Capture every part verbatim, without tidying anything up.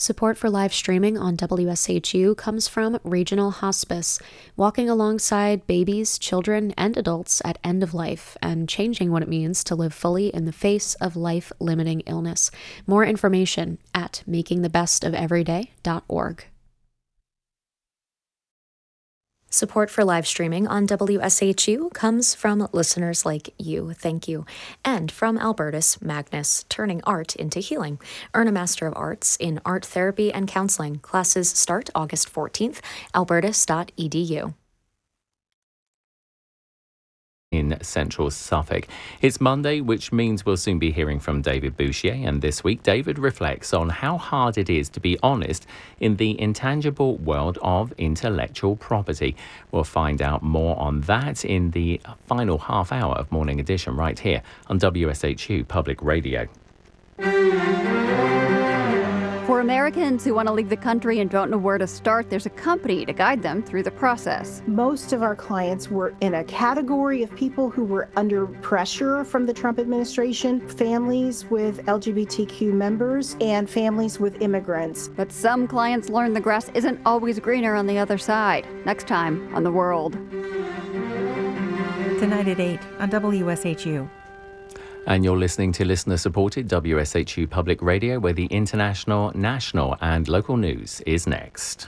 Support for live streaming on W S H U comes from Regional Hospice, walking alongside babies, children, and adults at end of life and changing what it means to live fully in the face of life-limiting illness. More information at making the best of every day dot org. Support for live streaming on W S H U comes from listeners like you, thank you, and from Albertus Magnus, turning art into healing. Earn a Master of Arts in Art Therapy and Counseling. Classes start August fourteenth, albertus dot e d u. In central Suffolk. It's Monday, which means we'll soon be hearing from David Bouchier, and this week David reflects on how hard it is to be honest in the intangible world of intellectual property. We'll find out more on that in the final half hour of Morning Edition right here on W S H U Public Radio. For Americans who want to leave the country and don't know where to start, there's a company to guide them through the process. Most of our clients were in a category of people who were under pressure from the Trump administration, families with L G B T Q members and families with immigrants. But some clients learn the grass isn't always greener on the other side. Next time on The World. Tonight at eight on W S H U. And you're listening to listener-supported W S H U Public Radio, where the international, national and local news is next.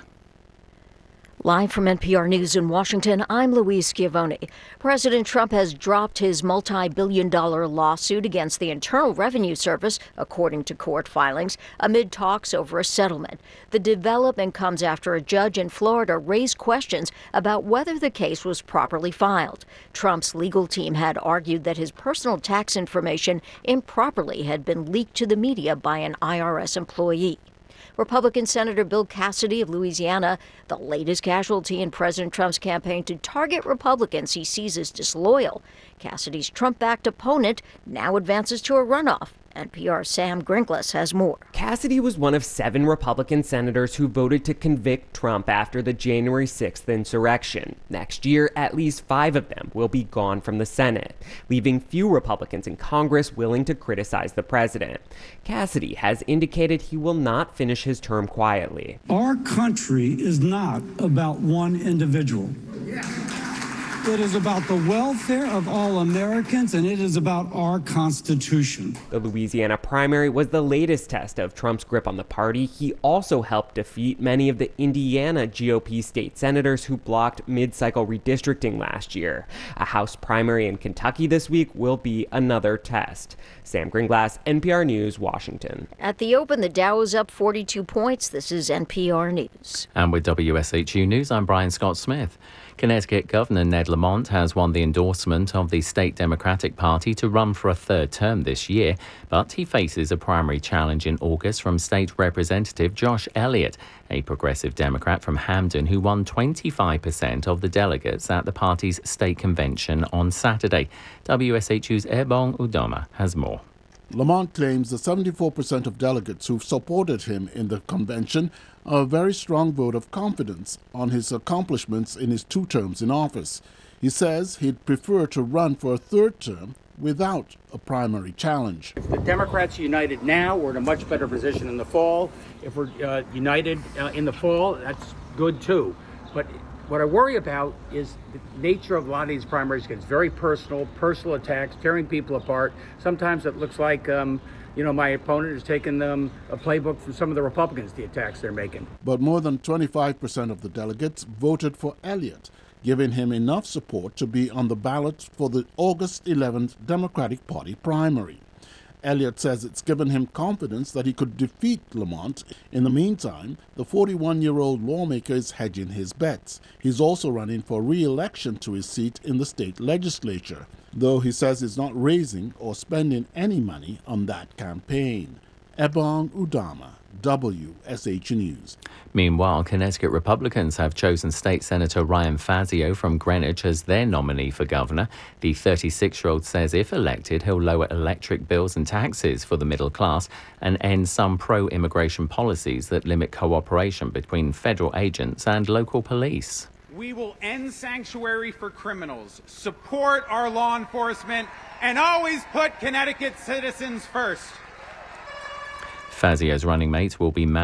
Live from N P R News in Washington, I'm Louise Schiavone. President Trump has dropped his multi-billion dollar lawsuit against the Internal Revenue Service, according to court filings, amid talks over a settlement. The development comes after a judge in Florida raised questions about whether the case was properly filed. Trump's legal team had argued that his personal tax information improperly had been leaked to the media by an I R S employee. Republican Senator Bill Cassidy of Louisiana, the latest casualty in President Trump's campaign to target Republicans he sees as disloyal. Cassidy's Trump-backed opponent now advances to a runoff. N P R's Sam Gringlas has more. Cassidy was one of seven Republican senators who voted to convict Trump after the January sixth insurrection. Next year, at least five of them will be gone from the Senate, leaving few Republicans in Congress willing to criticize the president. Cassidy has indicated he will not finish his term quietly. Our country is not about one individual. It is about the welfare of all Americans, and it is about our Constitution. The Louisiana primary was the latest test of Trump's grip on the party. He also helped defeat many of the Indiana G O P state senators who blocked mid-cycle redistricting last year. A House primary in Kentucky this week will be another test. Sam Gringlas, N P R News, Washington. At the open, the Dow is up forty-two points. This is N P R News. And with W S H U News, I'm Brian Scott Smith. Connecticut Governor Ned Lamont has won the endorsement of the state Democratic Party to run for a third term this year, but he faces a primary challenge in August from State Representative Josh Elliott, a progressive Democrat from Hamden who won twenty-five percent of the delegates at the party's state convention on Saturday. W S H U's Ebong Udoma has more. Lamont claims the seventy-four percent of delegates who've supported him in the convention are a very strong vote of confidence on his accomplishments in his two terms in office. He says he'd prefer to run for a third term without a primary challenge. If the Democrats are united now, we're in a much better position in the fall. If we're uh, united uh, in the fall, that's good too. But what I worry about is the nature of a lot of these primaries gets very personal, personal attacks, tearing people apart. Sometimes it looks like, um, you know, my opponent has taken um, a playbook from some of the Republicans, the attacks they're making. But more than twenty-five percent of the delegates voted for Elliott, giving him enough support to be on the ballot for the August eleventh Democratic Party primary. Elliott says it's given him confidence that he could defeat Lamont. In the meantime, the forty-one-year-old lawmaker is hedging his bets. He's also running for re-election to his seat in the state legislature, though he says he's not raising or spending any money on that campaign. Ebong Udama, W S H News. Meanwhile, Connecticut Republicans have chosen State Senator Ryan Fazio from Greenwich as their nominee for governor. The thirty-six-year-old says if elected, he'll lower electric bills and taxes for the middle class and end some pro-immigration policies that limit cooperation between federal agents and local police. We will end sanctuary for criminals, support our law enforcement, and always put Connecticut citizens first. Fazio's running mate will be